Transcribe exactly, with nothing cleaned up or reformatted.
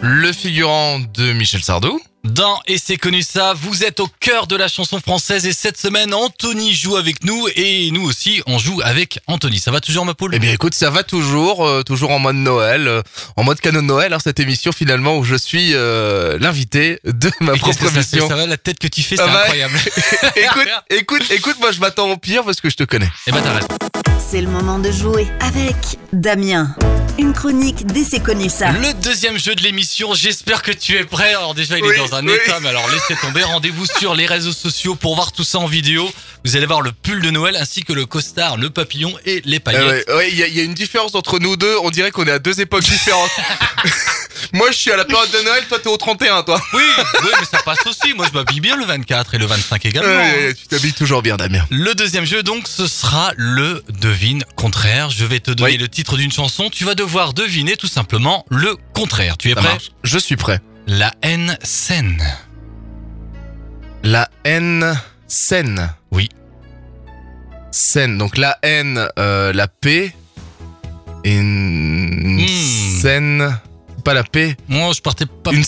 le figurant de Michel Sardou. Dans Et c'est connu ça, vous êtes au cœur de la chanson française et cette semaine, Anthony joue avec nous et nous aussi, on joue avec Anthony. Ça va toujours, ma poule ? Eh bien écoute, ça va toujours, euh, toujours en mode Noël, euh, en mode canon de Noël, hein, cette émission finalement où je suis euh, l'invité de ma Et propre qu'est-ce que ça fait ? émission. Ça va, la tête que tu fais, c'est Ah bah, incroyable. écoute, écoute, écoute, moi je m'attends au pire parce que je te connais. Eh ben t'arrêtes. C'est le moment de jouer avec Damien. Une chronique d'Et c'est connu ça. Le deuxième jeu de l'émission, j'espère que tu es prêt. Alors déjà, il Oui, est dans un oui. état, mais alors laissez tomber. Rendez-vous sur les réseaux sociaux pour voir tout ça en vidéo. Vous allez voir le pull de Noël ainsi que le costard, le papillon et les Ah paillettes. ouais, ouais, il y, a- il y a une différence entre nous deux, on dirait qu'on est à deux époques différentes. Moi je suis à la période de Noël, toi t'es au trente et un toi. Oui, oui, mais ça passe aussi. Moi, je m'habille bien le vingt-quatre et le vingt-cinq également. Ouais, hein. ouais, tu t'habilles toujours bien Damien. Le deuxième jeu, donc, ce sera le devine contraire. Je vais te donner Oui. le titre d'une chanson. Tu vas devoir deviner tout simplement le contraire. Tu es Ça prêt ? marche. Je suis prêt. La haine saine. La haine saine. Oui. Saine, donc la haine, euh, la paix et une Hmm. saine, pas la paix, Moi, je partais pas une plus